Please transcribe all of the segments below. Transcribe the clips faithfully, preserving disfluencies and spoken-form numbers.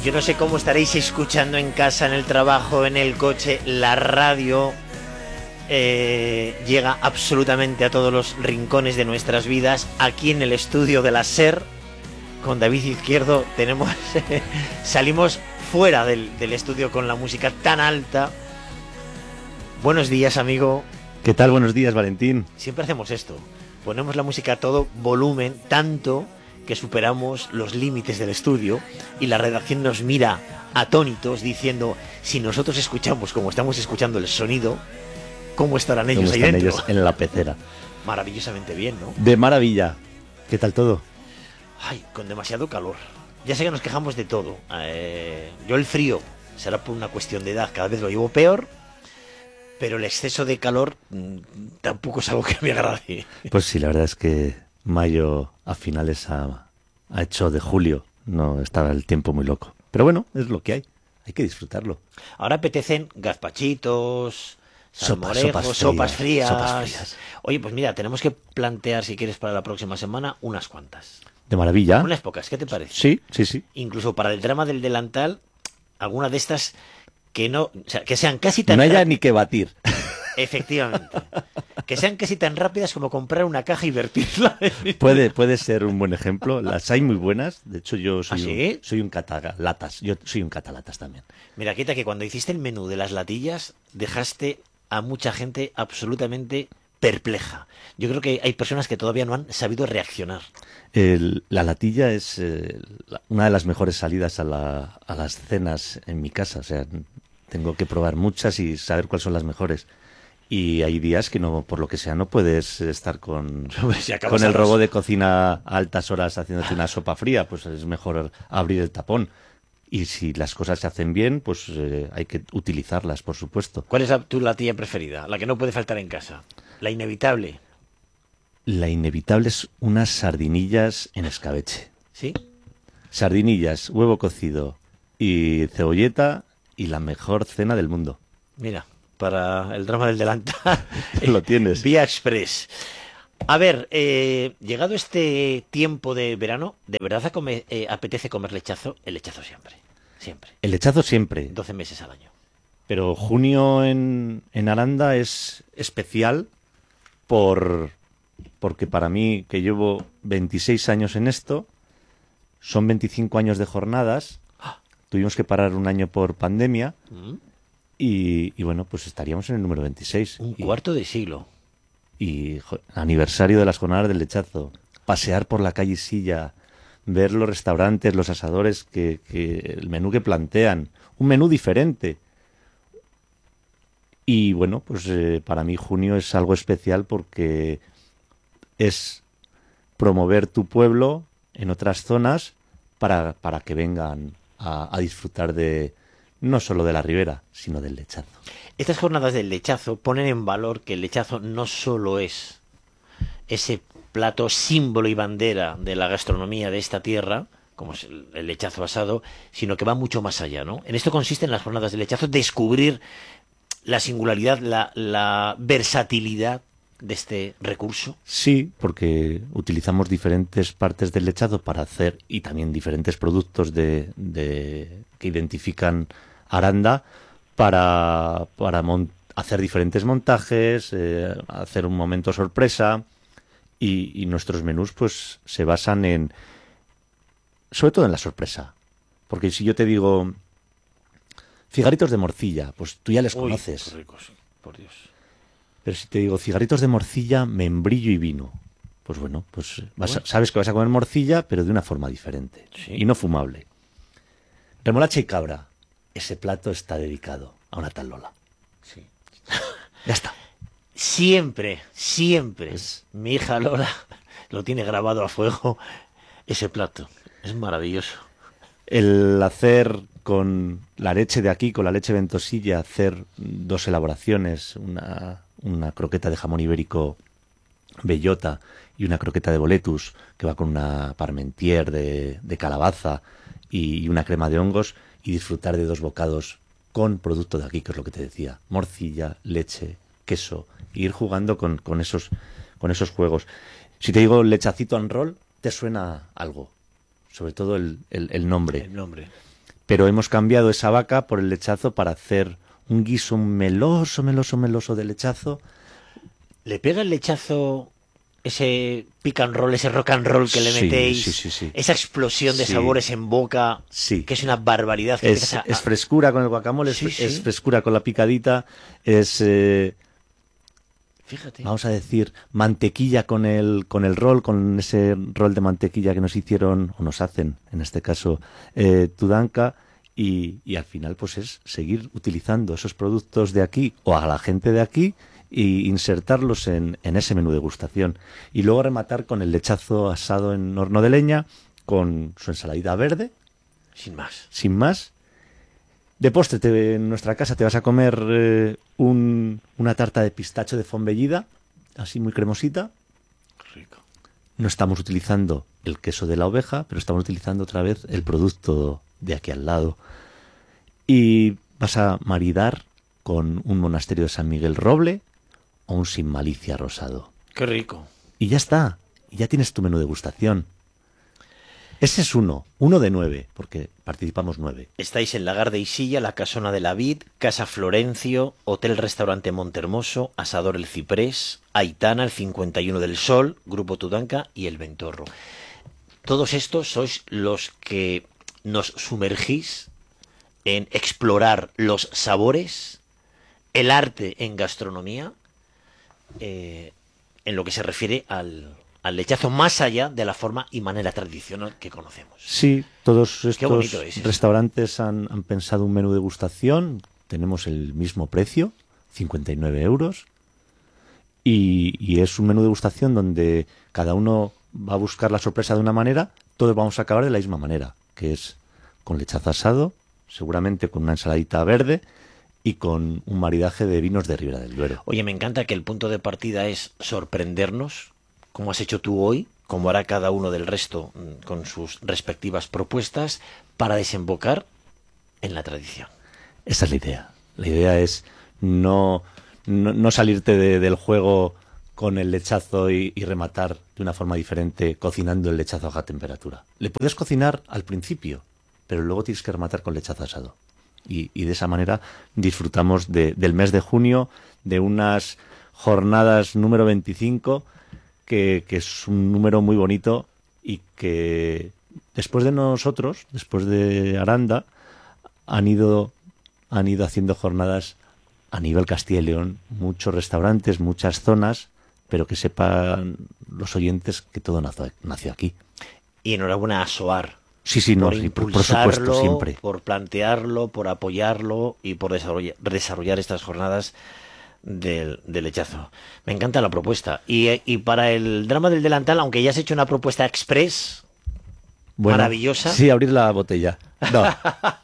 Yo no sé cómo estaréis escuchando en casa, en el trabajo, en el coche. La radio eh, llega absolutamente a todos los rincones de nuestras vidas. Aquí en el estudio de la SER, con David Izquierdo, tenemos salimos fuera del, del estudio con la música tan alta. Buenos días, amigo. ¿Qué tal? Buenos días, Valentín. Siempre hacemos esto. Ponemos la música a todo volumen, tanto que superamos los límites del estudio y la redacción nos mira atónitos diciendo, si nosotros escuchamos como estamos escuchando el sonido, ¿cómo estarán ellos ¿Cómo ahí están dentro? ellos en la pecera? Maravillosamente bien, ¿no? De maravilla. ¿Qué tal todo? Ay, con demasiado calor. Ya sé que nos quejamos de todo. Eh, yo el frío será por una cuestión de edad, cada vez lo llevo peor, pero el exceso de calor mmm, tampoco es algo que me agrade. Pues sí, la verdad es que mayo a finales ha, ha hecho de julio. No estaba el tiempo muy loco. Pero bueno, es lo que hay. Hay que disfrutarlo. Ahora apetecen gazpachitos, Sopas, salmorejos, sopas, sopas frías, frías. sopas frías. Oye, pues mira, tenemos que plantear, si quieres, para la próxima semana, unas cuantas. De maravilla. Unas pocas, ¿qué te parece? Sí, sí, sí. Incluso para el drama del delantal, alguna de estas que no, o sea, que sean casi tan No haya rápidas. ni que batir. Efectivamente. Que sean casi tan rápidas como comprar una caja y vertirla. Puede, puede ser un buen ejemplo. Las hay muy buenas. De hecho, yo soy, ¿Ah, sí? un, soy un catalatas. Yo soy un catalatas también. Mira, Quita, que cuando hiciste el menú de las latillas, dejaste a mucha gente absolutamente perpleja. Yo creo que hay personas que todavía no han sabido reaccionar. El, la latilla es eh, la, una de las mejores salidas a, la, a las cenas en mi casa. O sea, tengo que probar muchas y saber cuáles son las mejores. Y hay días que no, por lo que sea, no puedes estar con, si con el robot de cocina a altas horas haciéndote una sopa fría. Pues es mejor abrir el tapón. Y si las cosas se hacen bien, pues eh, hay que utilizarlas, por supuesto. ¿Cuál es la, tu latilla preferida? La que no puede faltar en casa. La inevitable. La inevitable es unas sardinillas en escabeche. ¿Sí? Sardinillas, huevo cocido y cebolleta y la mejor cena del mundo. Mira, para el drama del delantal. Lo tienes. Vía Express. A ver, eh, llegado este tiempo de verano, ¿de verdad come, eh, apetece comer lechazo? El lechazo siempre. Siempre. El lechazo siempre. doce meses al año. Pero junio en, en Aranda es especial por porque para mí, que llevo veintiséis años en esto, son veinticinco años de jornadas. Tuvimos que parar un año por pandemia. ¿Mm? Y, y bueno, pues estaríamos en el número veintiséis. Un y, cuarto de siglo. Y jo, aniversario de las jornadas del lechazo. Pasear por la calle Silla, ver los restaurantes, los asadores, que, que el menú que plantean. Un menú diferente. Y bueno, pues eh, para mí junio es algo especial porque es promover tu pueblo en otras zonas para, para que vengan a, a disfrutar de no solo de la ribera, sino del lechazo. Estas jornadas del lechazo ponen en valor que el lechazo no solo es ese plato símbolo y bandera de la gastronomía de esta tierra, como es el, el lechazo asado, sino que va mucho más allá, ¿no? En esto consiste en las jornadas del lechazo, descubrir la singularidad, la, la versatilidad de este recurso. Sí, porque utilizamos diferentes partes del lechazo para hacer, y también diferentes productos de, de que identifican Aranda para, para mon- hacer diferentes montajes, eh, hacer un momento sorpresa, y, y nuestros menús pues se basan en, sobre todo en la sorpresa. Porque si yo te digo cigarritos de morcilla, pues tú ya les Uy, conoces. qué ricos, por Dios. Pero si te digo cigarritos de morcilla, membrillo y vino, pues bueno, pues vas a- Bueno. sabes que vas a comer morcilla, pero de una forma diferente. Sí. Y no fumable. Remolacha y cabra. Ese plato está dedicado a una tal Lola. Sí. Ya está. Siempre, siempre, Es- mi hija Lola lo tiene grabado a fuego, ese plato. Es maravilloso. El hacer con la leche de aquí, con la leche ventosilla, hacer dos elaboraciones, una, una croqueta de jamón ibérico bellota y una croqueta de boletus, que va con una parmentier de, de calabaza y, y una crema de hongos, y disfrutar de dos bocados con producto de aquí, que es lo que te decía, morcilla, leche, queso, e ir jugando con, con, esos, con esos juegos. Si te digo lechacito en roll, te suena algo, sobre todo el, el, el nombre. El nombre. pero hemos cambiado esa vaca por el lechazo para hacer un guiso meloso, meloso, meloso de lechazo. ¿Le pega el lechazo ese pick and roll, ese rock and roll que le Sí, metéis? sí, sí, sí. Esa explosión de Sí. sabores en boca, Sí. que es una barbaridad. Que Es, empiezas a- es frescura con el guacamole, Sí, es, sí. es frescura con la picadita, es, eh, Fíjate. vamos a decir, mantequilla con el, con el rol, con ese rol de mantequilla que nos hicieron, o nos hacen, en este caso, eh, Tudanka, y, y al final pues es seguir utilizando esos productos de aquí o a la gente de aquí y insertarlos en, en ese menú de degustación. Y luego rematar con el lechazo asado en horno de leña, con su ensaladita verde, Sin más. sin más. De postre, te- en nuestra casa te vas a comer eh, un- una tarta de pistacho de fonbellida, así muy cremosita. Rico. No estamos utilizando el queso de la oveja, pero estamos utilizando otra vez el producto de aquí al lado. Y vas a maridar con un monasterio de San Miguel Roble o un sin malicia rosado. Qué rico. Y ya está, y ya tienes tu menú de degustación. Ese es uno, uno de nueve, porque participamos nueve. Estáis en Lagar de Isilla, la Casona de la Vid, Casa Florencio, Hotel Restaurante Montermoso, Asador El Ciprés, Aitana, el cincuenta y uno del Sol, Grupo Tudanka y El Ventorro. Todos estos sois los que nos sumergís en explorar los sabores, el arte en gastronomía, eh, en lo que se refiere al, al lechazo más allá de la forma y manera tradicional que conocemos. Sí, todos estos bonito es eso. restaurantes han, han pensado un menú de degustación. Tenemos el mismo precio, cincuenta y nueve euros. Y, y es un menú de degustación donde cada uno va a buscar la sorpresa de una manera. Todos vamos a acabar de la misma manera, que es con lechazo asado, seguramente con una ensaladita verde y con un maridaje de vinos de Ribera del Duero. Oye, me encanta que el punto de partida es sorprendernos, como has hecho tú hoy, como hará cada uno del resto mm, con sus respectivas propuestas, para desembocar en la tradición. Esa es la idea. La idea es no, no, no salirte de- del juego con el lechazo y, y rematar de una forma diferente cocinando el lechazo a baja temperatura. Le puedes cocinar al principio, pero luego tienes que rematar con lechazo asado. Y, y de esa manera disfrutamos de- del mes de junio, de unas jornadas número veinticinco, que, que es un número muy bonito y que después de nosotros, después de Aranda, han ido, han ido haciendo jornadas a nivel Castilla y León, muchos restaurantes, muchas zonas, pero que sepan los oyentes que todo nació, nació aquí. Y enhorabuena a SOAR. Sí, sí, no, por sí, por, por impulsarlo, supuesto, siempre. por plantearlo, por apoyarlo y por desarrolla- desarrollar estas jornadas del, del lechazo. Me encanta la propuesta. Y, eh, y para el drama del delantal, aunque ya has hecho una propuesta express, Bueno, maravillosa. Sí, abrir la botella. No. no.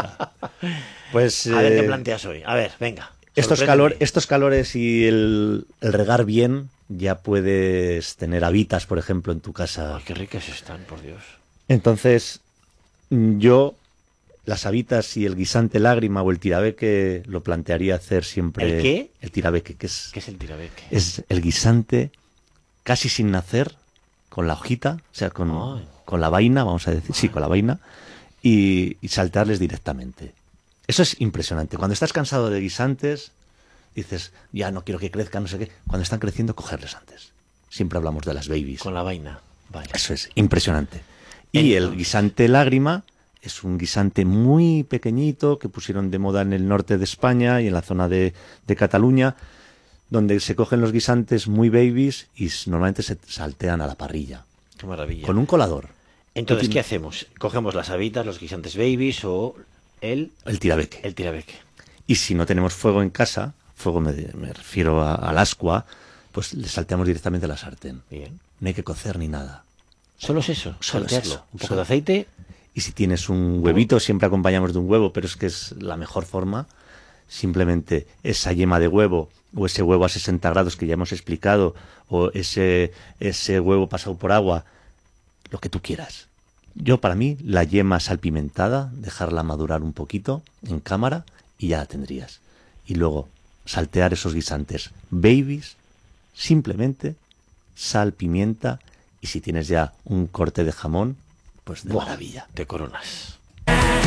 Pues a ver qué eh, planteas hoy. A ver, venga. estos, sorpréndeme. calor, estos calores y el, el regar bien, ya puedes tener habitas, por ejemplo, en tu casa. Ay, qué ricas están, por Dios. Entonces, yo, las habitas y el guisante lágrima o el tirabeque lo plantearía hacer siempre. ¿El qué? El tirabeque, que es, ¿Qué es el tirabeque? es el guisante casi sin nacer, con la hojita, o sea, con, Ay. con la vaina, vamos a decir, sí, con la vaina, y, y saltarles directamente. Eso es impresionante. Cuando estás cansado de guisantes, dices, ya no quiero que crezcan, no sé qué. Cuando están creciendo, cogerles antes. Siempre hablamos de las babies. Con la vaina. Vale. Eso es impresionante. Y el Entonces- guisante lágrima es un guisante muy pequeñito que pusieron de moda en el norte de España y en la zona de, de Cataluña, donde se cogen los guisantes muy babies y s- normalmente se saltean a la parrilla. Qué maravilla. Con un colador. Entonces, Tú ¿qué hacemos? Cogemos las habitas, los guisantes babies o el, El tirabeque. el tirabeque. Y si no tenemos fuego en casa, fuego me, me refiero a- al ascua, pues le salteamos directamente a la sartén. Bien. No hay que cocer ni nada. Solo es eso, Solo es saltearlo. eso, Un poco solo. de aceite. Y si tienes un huevito, siempre acompañamos de un huevo, pero es que es la mejor forma. Simplemente esa yema de huevo o ese huevo a sesenta grados que ya hemos explicado o ese, ese huevo pasado por agua, lo que tú quieras. Yo, para mí, la yema salpimentada, dejarla madurar un poquito en cámara y ya la tendrías. Y luego saltear esos guisantes babies, simplemente sal, pimienta y si tienes ya un corte de jamón, pues de Buah, maravilla. te coronas.